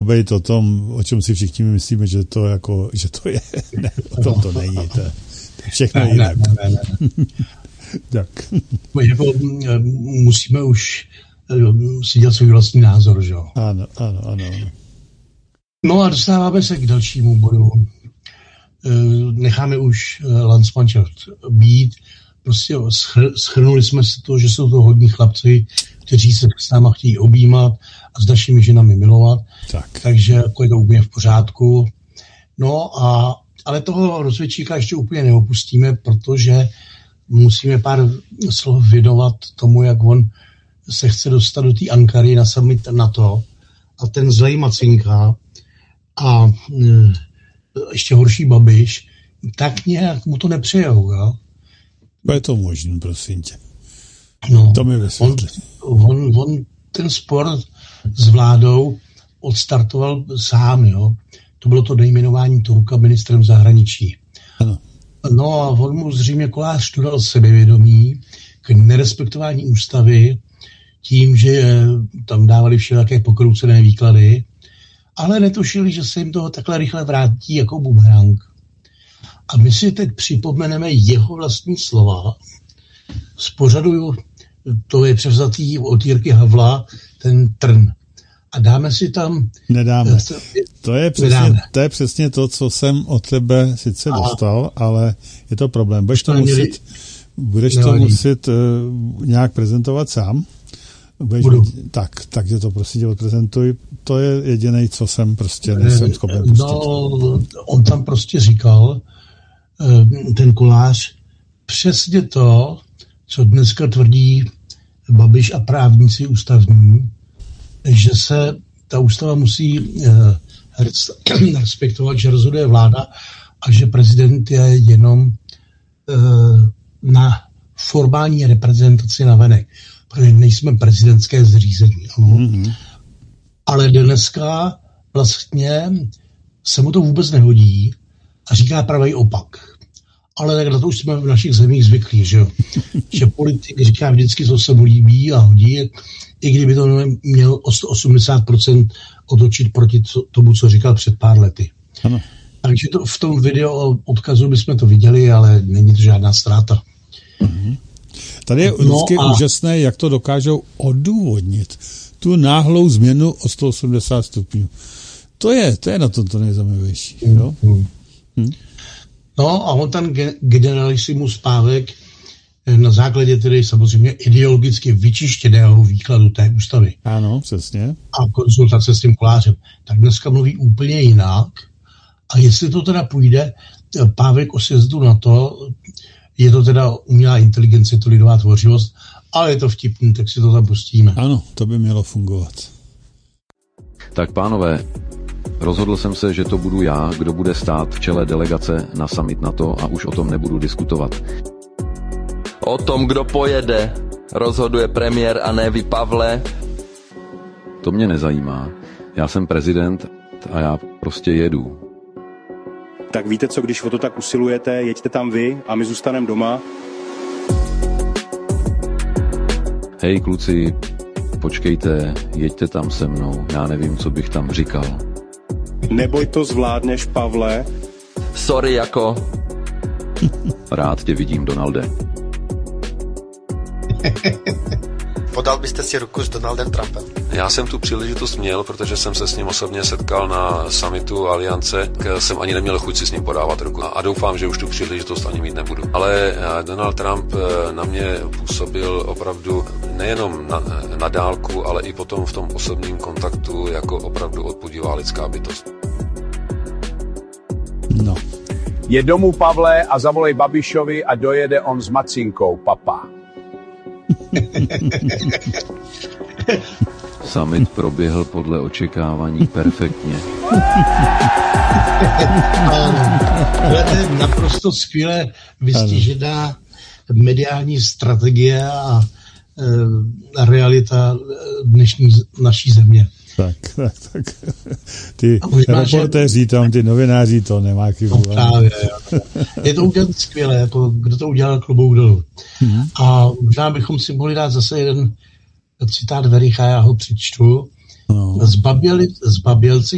být o tom, o čem si všichni myslíme, že to je. Ne, o tom to není. To je všechno jinak. Ne. Tak. Musíme už si dělat svůj vlastní názor, že jo? Ano. No a dostáváme se k dalšímu bodu. Necháme už Landsmannschaft být. Prostě shrnuli jsme si to, že jsou to hodní chlapci, kteří se s náma chtějí objímat a s našimi ženami milovat. Takže jako je to úplně v pořádku. No ale toho rozvědčíka ještě úplně neopustíme, protože musíme pár slov věnovat tomu, jak on se chce dostat do té Ankary na summit NATO a ten zlej Macinka a ještě horší Babiš, tak nějak mu to nepřejou, jo? Je to možný, prosím tě. No, to mi vysvětlí. On ten spor s vládou odstartoval sám, jo? To bylo to nejmenování Turka ministrem zahraničí. Ano. No a on mu zřejmě Kolář dodal sebevědomí k nerespektování ústavy tím, že tam dávali všelijaké pokroucené výklady, ale netušili, že se jim toho takhle rychle vrátí jako bumerang. A my si teď připomeneme jeho vlastní slova z pořadu, to je převzatý od Jirky Havla, ten Trn. A dáme si tam... Nedáme. To je přesně to, co jsem od tebe sice dostal, ale je to problém. Budeš to muset nějak prezentovat sám. Takže to prostě odprezentuj. To je jediné, co jsem prostě nejsem schopen pustit. No, on tam prostě říkal, ten Kolář, přesně to, co dneska tvrdí Babiš a právníci ústavní, že se ta ústava musí respektovat, že rozhoduje vláda a že prezident je jenom na formální reprezentaci navenek, protože nejsme prezidentské zřízení. Mm-hmm. Ale dneska vlastně se mu to vůbec nehodí a říká pravý opak. Ale tak na to už jsme v našich zemích zvyklí, že jo? Že politik říká vždycky, co se mu líbí a hodí, i kdyby to měl 80% otočit proti tomu, co říkal před pár lety. Ano. Takže to v tom videu odkazu bychom to viděli, ale není to žádná ztráta. Mhm. Tady je vždycky úžasné, jak to dokážou odůvodnit. Tu náhlou změnu o 180 stupňů. To je na tom to nejzajímavější. Jo? No a on ten generalissimus Pávek na základě tedy samozřejmě ideologicky vyčištěného výkladu té ústavy. Ano, přesně. A konzultace s tím Kolářem. Tak dneska mluví úplně jinak. A jestli to teda půjde, Pávek o sjezdu na to, je to teda umělá inteligence, to lidová tvořivost, ale je to vtipný, tak si to tam pustíme. Ano, to by mělo fungovat. Tak pánové, rozhodl jsem se, že to budu já, kdo bude stát v čele delegace na summit NATO a už o tom nebudu diskutovat. O tom, kdo pojede, rozhoduje premiér a ne vy, Pavle. To mě nezajímá. Já jsem prezident a já prostě jedu. Tak víte co, když o to tak usilujete, jeďte tam vy a my zůstaneme doma. Hej kluci, počkejte, jeďte tam se mnou, já nevím, co bych tam říkal. Neboj, to zvládneš, Pavle. Sorry, jako. Rád tě vidím, Donalde. Podal byste si ruku s Donaldem Trumpem? Já jsem tu příležitost měl, protože jsem se s ním osobně setkal na summitu Aliance, jsem ani neměl chuť si s ním podávat ruku a doufám, že už tu příležitost ani mít nebudu. Ale Donald Trump na mě působil opravdu nejenom na dálku, ale i potom v tom osobním kontaktu jako opravdu odpudivá lidská bytost. No. Je domů, Pavle, a zavolej Babišovi a dojede on s Macinkou, papa. Summit proběhl podle očekávání perfektně. To je naprosto skvěle vystižená mediální strategie a realita dnešní naší země. Tak. Ty reportéři tam, ty novináři, to nemá chybu. No právě, je to udělat skvěle, jako kdo to udělal, klobouk dolů. Mm-hmm. A možná bychom si mohli dát zase jeden citát Vericha, já ho přečtu. No. Zbabělci